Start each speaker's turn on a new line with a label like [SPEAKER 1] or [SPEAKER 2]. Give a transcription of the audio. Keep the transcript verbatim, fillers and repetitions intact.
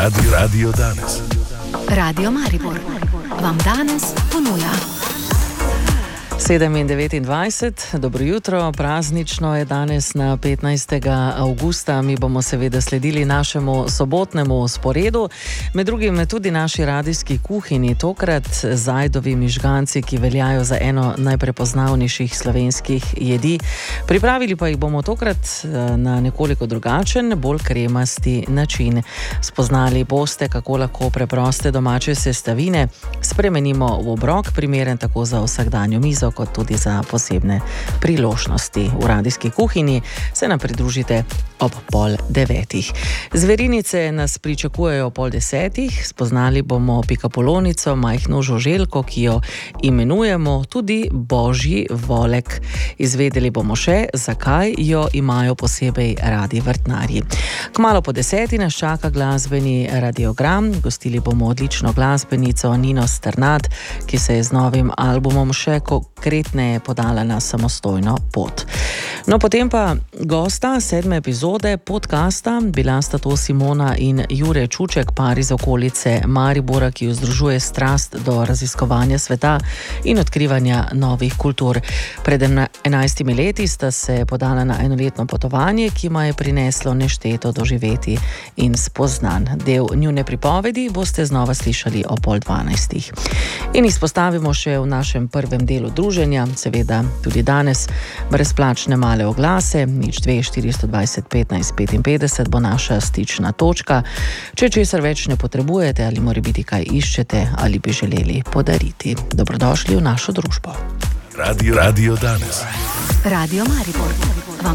[SPEAKER 1] Radio, Radio danes.
[SPEAKER 2] Radio Maribor vam danes ponuja
[SPEAKER 3] sedem in devetindvajset, dobro jutro, praznično je danes na petnajstega avgusta. Mi bomo seveda sledili našemu sobotnemu sporedu, med drugim tudi naši radijski kuhinji, tokrat zajdovi mižganci, ki veljajo za eno najprepoznavnejših slovenskih jedi. Pripravili pa jih bomo tokrat na nekoliko drugačen, bolj kremasti način. Spoznali boste, kako lahko preproste domače sestavine spremenimo v obrok, primeren tako za vsakdanjo mizo, kot tudi za posebne priložnosti. V radijski kuhinji se nam pridružite ob pol devetih. Zverinice nas pričakujejo pol desetih, spoznali bomo pikapolonico, majhno žuželko, ki jo imenujemo tudi Božji volek. Izvedeli bomo še, zakaj jo imajo posebej radi vrtnarji. Kmalu po deseti nas čaka glasbeni radiogram, gostili bomo odlično glasbenico Nino Strnad, ki se je z novim albumom še konkretneje podala na samostojno pot. No, potem pa gosta sedme epizode podcasta, bila sta to Simona in Jure Čuček, par iz okolice Maribora, ki jo združuje strast do raziskovanja sveta in odkrivanja novih kultur. Pred enajstimi leti sta se podala na enoletno potovanje, ki ima je prineslo nešteto doživeti in spoznan. Del njune pripovedi boste znova slišali o pol dvanajstih. In izpostavimo še v našem prvem delu druženja, seveda tudi danes, brezplačne male oglase, nič dve štiristo dvajset petnajst petinpetdeset bo naša stična točka. Če česar več ne potrebujete ali morebiti kaj iščete ali bi želeli podariti. Dobrodošli v našo družbo.
[SPEAKER 1] Radio, Radio danes.
[SPEAKER 2] Radio Maribor.